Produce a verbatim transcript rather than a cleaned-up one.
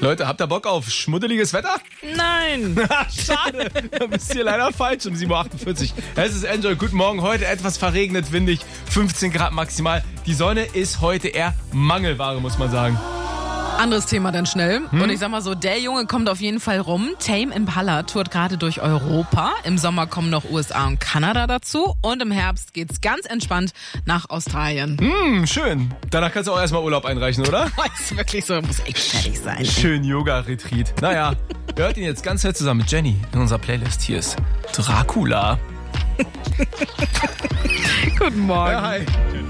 Leute, habt ihr Bock auf schmuddeliges Wetter? Nein. Schade, da bist ihr leider falsch um sieben Uhr achtundvierzig. Es ist Enjoy, guten Morgen. Heute etwas verregnet, windig, fünfzehn Grad maximal. Die Sonne ist heute eher Mangelware, muss man sagen. Anderes Thema dann schnell. Hm? Und ich sag mal so, der Junge kommt auf jeden Fall rum. Tame Impala tourt gerade durch Europa. Im Sommer kommen noch U S A und Kanada dazu. Und im Herbst geht's ganz entspannt nach Australien. Hm, schön. Danach kannst du auch erstmal Urlaub einreichen, oder? Ist wirklich so, muss echt fertig sein. Schön Yoga-Retreat. Naja, wir hören ihn jetzt ganz schnell zusammen mit Jenny in unserer Playlist. Hier ist Dracula. Guten Morgen. Ja, hi.